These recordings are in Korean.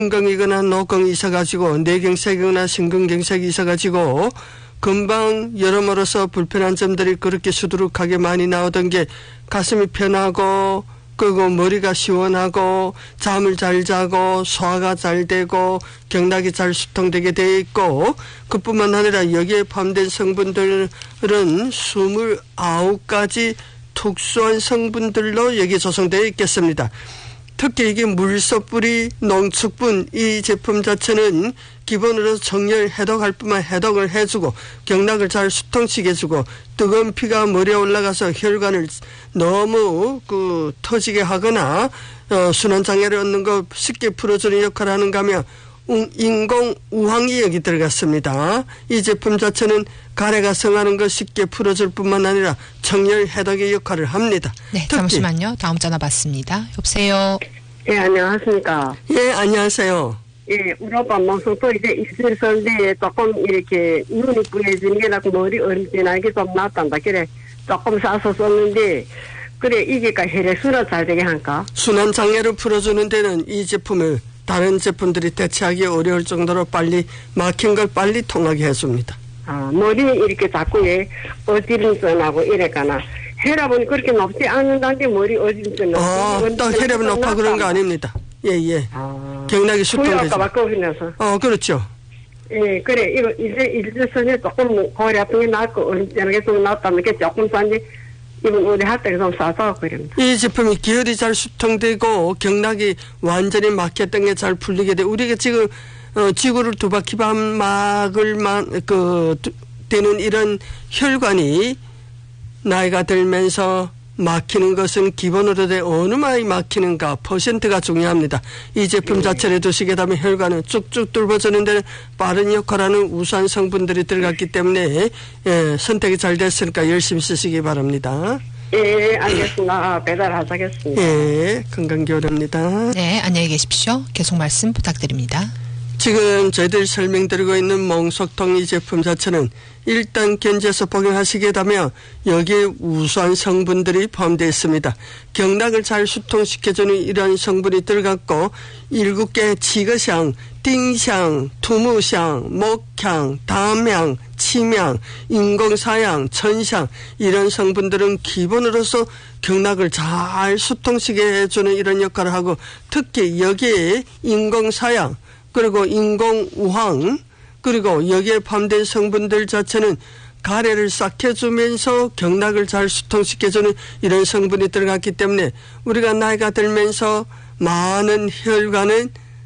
신경이거나 노경이 있어가지고 뇌경색이거나 심근경색이 있어가지고 금방 여러모로서 불편한 점들이 그렇게 수두룩하게 많이 나오던 게 가슴이 편하고 그리고 머리가 시원하고 잠을 잘 자고 소화가 잘 되고 경락이 잘 수통되게 되어 있고 그뿐만 아니라 여기에 포함된 성분들은 29가지 특수한 성분들로 여기 조성되어 있겠습니다. 특히 이게 물소뿌리 농축분 이 제품 자체는 기본으로 정열 해독할 뿐만 해독을 해주고 경락을 잘 수통시켜주고 뜨거운 피가 머리에 올라가서 혈관을 너무 터지게 하거나 순환장애를 얻는 거 쉽게 풀어주는 역할을 하는가 하면 인공 우황이 여기 들어갔습니다. 이 제품 자체는 가래가 성하는 거 쉽게 풀어줄 뿐만 아니라 청열 해독의 역할을 합니다. 네, 잠시만요. 다음 전화 받습니다. 여보세요. 예, 안녕하십니까. 예, 안녕하세요. 예, 우리 오빠 멍석도 이제 입술 설때 조금 이렇게 눈이 뿌얘지는 게 나고 머리 어림지나는 게 좀 낫단다. 그래, 조금 싸서 썼는데, 그래, 이게까 혈액순환 잘 되게 할까? 순환장애를 풀어주는 데는 이 제품을 다른 제품들이 대체하기 어려울 정도로 빨리 막힌 걸 빨리 통하게 해줍니다. 아, 머리 이렇게 자꾸 어지름증하고 이래까나. 혈압은 그렇게 높지 않는다는데 머리 어지름증. 또 혈압이 높아 그런 거 아닙니다. 예, 예. 경락이 수통되죠. 바꿔주면서. 그렇죠. 예, 그래. 이거 이제 일주선에 조금 고리 아픈 게 낫고 어지름증 게 좀 낫다는 게 조금 싼데 이건 우리 할 때 좀 싸서 그럽니다. 이 제품이 기혈이 잘 수통되고 경락이 완전히 막혔던 게 잘 풀리게 돼. 우리가 지금 지구를 두 바퀴 반 막을만 되는 이런 혈관이 나이가 들면서 막히는 것은 기본으로 어느 많이 막히는가 퍼센트가 중요합니다. 이 제품 자체를 두시게 되면 혈관은 쭉쭉 뚫어주는 데는 빠른 역할하는 우수한 성분들이 들어갔기 때문에 선택이 잘 됐으니까 열심히 쓰시기 바랍니다. 예, 알겠습니다. 배달하자겠습니다. 예, 건강기원입니다. 네, 안녕히 계십시오. 계속 말씀 부탁드립니다. 지금 저희들이 설명드리고 있는 몽석통 이 제품 자체는 일단 견지에서 복용하시게 되면 여기에 우수한 성분들이 포함되어 있습니다. 경락을 잘 수통시켜주는 이런 성분이 들어갔고 7개 지거향, 띵향, 투무향, 목향, 담향, 침향, 인공사향, 천향 이런 성분들은 기본으로서 경락을 잘 수통시켜주는 이런 역할을 하고 특히 여기에 인공사향 그리고 인공우황 그리고 여기에 포함된 성분들 자체는 가래를 싹해주면서 경락을 잘 수통시켜주는 이런 성분이 들어갔기 때문에 우리가 나이가 들면서 많은 혈관은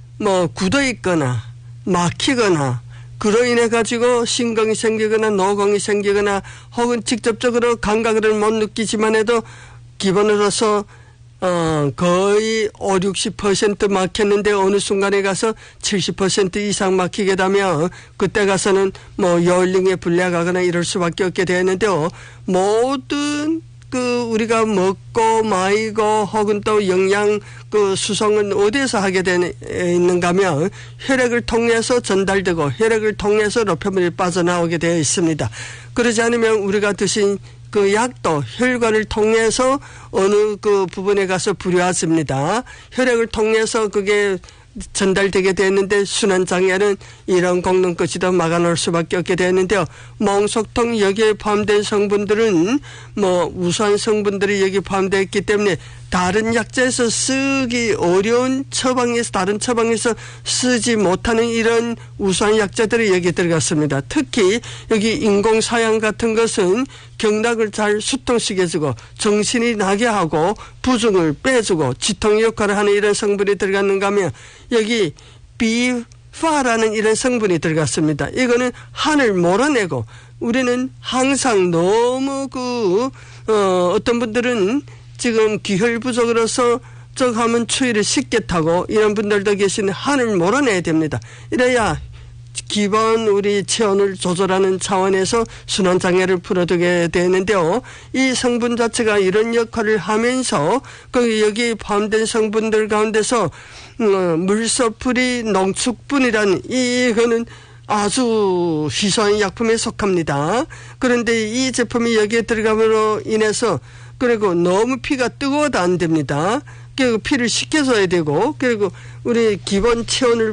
굳어있거나 막히거나 그로 인해 가지고 신경이 생기거나 노경이 생기거나 혹은 직접적으로 감각을 못 느끼지만 해도 기본으로서 거의 50-60% 막혔는데 어느 순간에 가서 70% 이상 막히게 되면 그때 가서는 요일링에 불려가거나 이럴 수밖에 없게 되었는데요. 모든 우리가 먹고 마이고 혹은 또 영양 수송은 어디에서 하게 있는가 하면 혈액을 통해서 전달되고 혈액을 통해서 노폐물이 빠져나오게 되어 있습니다. 그러지 않으면 우리가 드신 그 약도 혈관을 통해서 어느 부분에 가서 불효하십니다. 혈액을 통해서 그게 전달되게 되었는데 순환장애는 이런功能끝이 더 막아놓을 수밖에 없게 되었는데요. 몽석통 여기에 포함된 성분들은 우수한 성분들이 여기 포함되어 있기 때문에 다른 약재에서 쓰기 어려운 처방에서 다른 처방에서 쓰지 못하는 이런 우수한 약재들이 여기에 들어갔습니다. 특히 여기 인공사향 같은 것은 경락을 잘 수통시켜주고 정신이 나게 하고 부종을 빼주고 지통 역할을 하는 이런 성분이 들어갔는가 하면 여기 비파라는 이런 성분이 들어갔습니다. 이거는 한을 몰아내고 우리는 항상 너무 어떤 분들은 지금 기혈 부족으로서 하면 추위를 쉽게 타고 이런 분들도 계시는데 한을 몰아내야 됩니다. 이래야 기본 우리 체온을 조절하는 차원에서 순환장애를 풀어두게 되는데요. 이 성분 자체가 이런 역할을 하면서 여기 포함된 성분들 가운데서 물소뿌리 농축분이라는 이거는 아주 희소한 약품에 속합니다. 그런데 이 제품이 여기에 들어감으로 인해서 그리고 너무 피가 뜨거워도 안 됩니다. 그리고 피를 식혀줘야 되고 그리고 우리 기본 체온을